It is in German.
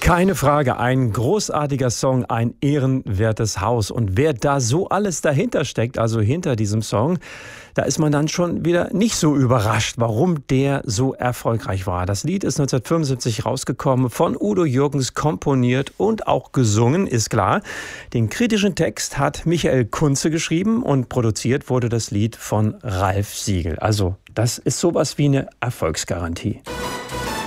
Keine Frage, ein großartiger Song, ein ehrenwertes Haus. Und wer da so alles dahinter steckt, also hinter diesem Song, da ist man dann schon wieder nicht so überrascht, warum der so erfolgreich war. Das Lied ist 1975 rausgekommen, von Udo Jürgens komponiert und auch gesungen, ist klar. Den kritischen Text hat Michael Kunze geschrieben und produziert wurde das Lied von Ralf Siegel. Also das ist sowas wie eine Erfolgsgarantie.